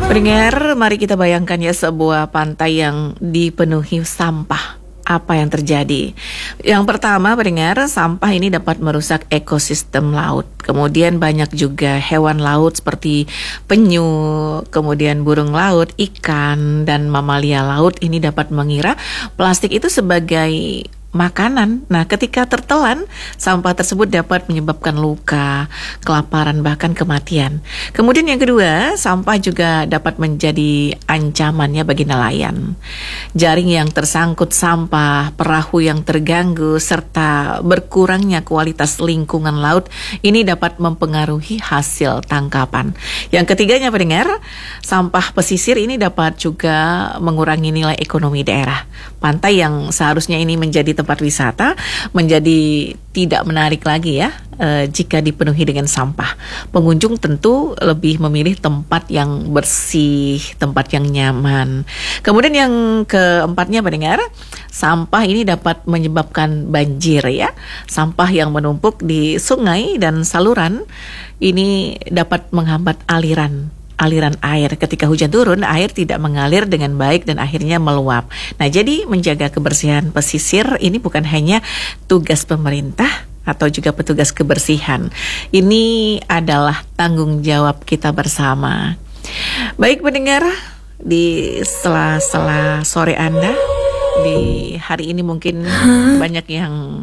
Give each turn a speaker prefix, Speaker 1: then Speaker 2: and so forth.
Speaker 1: Pendengar, mari kita bayangkan ya sebuah pantai yang dipenuhi sampah. Apa yang terjadi? Yang pertama, pendengar, sampah ini dapat merusak ekosistem laut. Kemudian banyak juga hewan laut seperti penyu, kemudian burung laut, ikan, dan mamalia laut ini dapat mengira plastik itu sebagai makanan. Nah, ketika tertelan, sampah tersebut dapat menyebabkan luka, kelaparan, bahkan kematian. Kemudian yang kedua, sampah juga dapat menjadi ancaman ya bagi nelayan. Jaring yang tersangkut sampah, perahu yang terganggu, serta berkurangnya kualitas lingkungan laut ini dapat mempengaruhi hasil tangkapan. Yang ketiganya, pendengar, sampah pesisir ini dapat juga mengurangi nilai ekonomi daerah. Pantai yang seharusnya ini menjadi tempat wisata menjadi tidak menarik lagi ya jika dipenuhi dengan sampah. Pengunjung tentu lebih memilih tempat yang bersih, tempat yang nyaman. Kemudian yang keempatnya, pendengar, sampah ini dapat menyebabkan banjir ya. Sampah yang menumpuk di sungai dan saluran ini dapat menghambat aliran air. Ketika hujan turun, air tidak mengalir dengan baik dan akhirnya meluap. Nah, jadi menjaga kebersihan pesisir ini bukan hanya tugas pemerintah atau juga petugas kebersihan. Ini adalah tanggung jawab kita bersama. Baik pendengar, di sela-sela sore Anda, di hari ini mungkin banyak yang